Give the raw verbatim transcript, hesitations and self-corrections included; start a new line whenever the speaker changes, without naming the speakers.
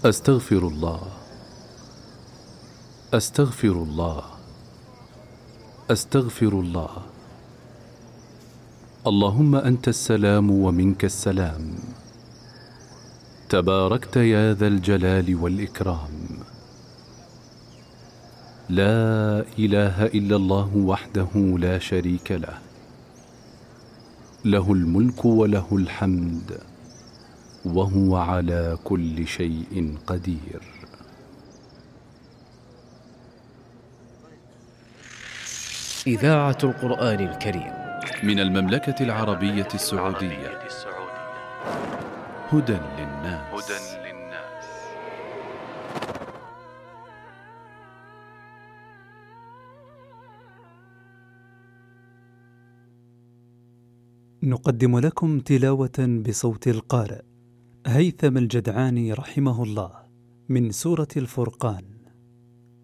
أستغفر الله، أستغفر الله، أستغفر الله. اللهم أنت السلام ومنك السلام، تباركت يا ذا الجلال والإكرام. لا إله إلا الله وحده لا شريك له، له الملك وله الحمد وهو على كل شيء قدير.
إذاعة القرآن الكريم
من المملكة العربية السعودية. هدى للناس.
نقدم لكم تلاوة بصوت القارئ هيثم الجدعاني رحمه الله من سورة الفرقان.